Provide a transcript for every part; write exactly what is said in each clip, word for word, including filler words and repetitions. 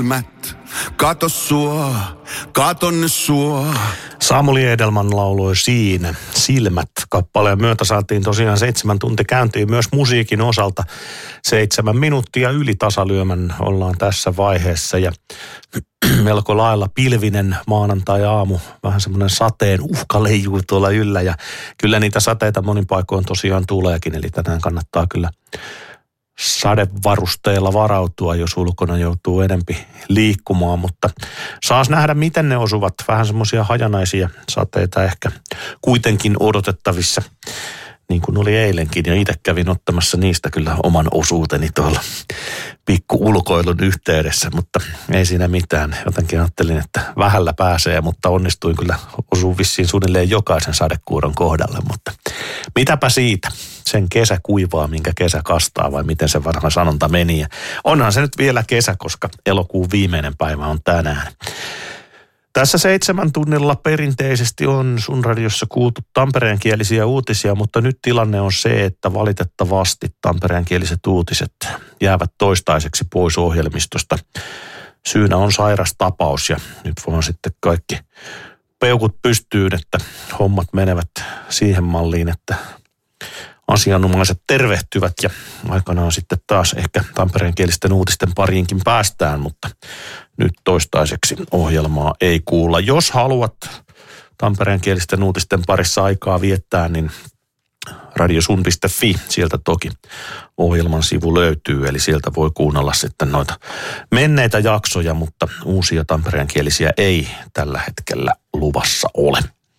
Silmät, kato sua, katon sua. Samuli Edelman lauloi Siinä, Silmät. Kappaleen myötä saatiin tosiaan seitsemän tunti käyntiin myös musiikin osalta. Seitsemän minuuttia yli tasalyömän ollaan tässä vaiheessa ja melko lailla pilvinen maanantai-aamu. Vähän semmoinen sateen uhka leijuu tuolla yllä ja kyllä niitä sateita monin paikoin tosiaan tuleekin. Eli tänään kannattaa kyllä sadevarusteilla varautua, jos ulkona joutuu enempi liikkumaan, mutta saas nähdä, miten ne osuvat. Vähän semmoisia hajanaisia sateita ehkä kuitenkin odotettavissa, niin kuin oli eilenkin, ja itse kävin ottamassa niistä kyllä oman osuuteni tuolla pikku-ulkoilun yhteydessä, mutta ei siinä mitään. Jotenkin ajattelin, että vähällä pääsee, mutta onnistuin kyllä osua vissiin suunnilleen jokaisen sadekuuron kohdalle, mutta mitäpä siitä. Sen kesä kuivaa, minkä kesä kastaa, vai miten se vanha sanonta meni. Ja onhan se nyt vielä kesä, koska elokuun viimeinen päivä on tänään. Tässä seitsemän tunnilla perinteisesti on sun radiossa kuultu tampereenkielisiä uutisia, mutta nyt tilanne on se, että valitettavasti tampereenkieliset uutiset jäävät toistaiseksi pois ohjelmistosta. Syynä on sairas tapaus ja nyt vaan sitten kaikki peukut pystyyn, että hommat menevät siihen malliin, että asianomaiset tervehtyvät ja aikanaan sitten taas ehkä tampereenkielisten uutisten pariinkin päästään, mutta nyt toistaiseksi ohjelmaa ei kuulla. Jos haluat tampereenkielisten uutisten parissa aikaa viettää, niin radiosun piste fi, sieltä toki ohjelman sivu löytyy, eli sieltä voi kuunnella sitten noita menneitä jaksoja, mutta uusia tampereenkielisiä ei tällä hetkellä luvassa ole.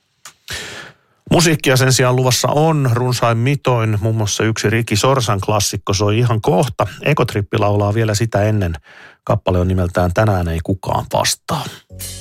Musiikkia sen sijaan luvassa on runsain mitoin, muun muassa yksi Riki Sorsan klassikko soi ihan kohta. Ekotrippi laulaa vielä sitä ennen. Kappale on nimeltään Tänään ei kukaan vastaa.